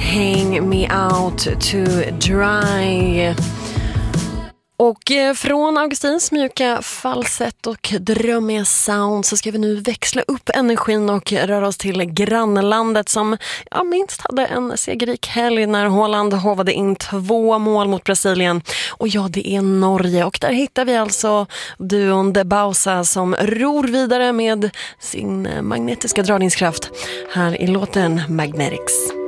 Hang Me Out to Dry. Och från Augustins mjuka falsett och drömmiga sound så ska vi nu växla upp energin och röra oss till grannlandet som minst hade en segerrik helg när Haaland hovade in 2 mål mot Brasilien. Och det är Norge, och där hittar vi alltså duon De Bausa som ror vidare med sin magnetiska dragningskraft här i låten Magnetics.